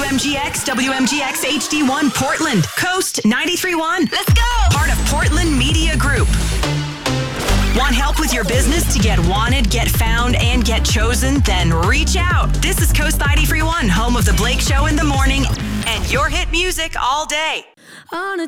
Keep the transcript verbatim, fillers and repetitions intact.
M G X, W M G X H D one Portland, Coast ninety-three point one. Let's go! Part of Portland Media Group. Want help with your business to get wanted, get found, and get chosen? Then reach out. This is Coast ninety-three point one, home of The Blake Show in the morning, and your hit music all day. On a